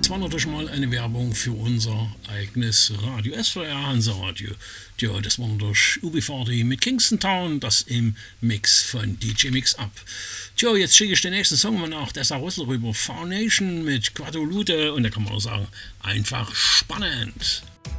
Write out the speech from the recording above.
Das war natürlich mal eine Werbung für unser eigenes Radio, SWR Hansa Radio. Ja, das war durch UB40 mit Kingston Town, das im Mix von DJ Mix Up. Tja, jetzt schicke ich den nächsten Song mal nach Dessa Rüssel rüber. Foundation mit Quadolute und da kann man auch sagen, einfach spannend.